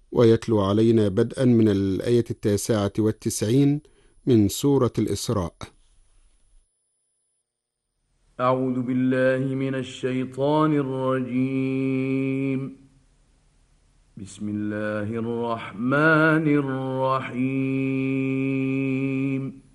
ويتلو علينا بدءا من الآية 99 من سورة الإسراء. أعوذ بالله من الشيطان الرجيم. بسم الله الرحمن الرحيم.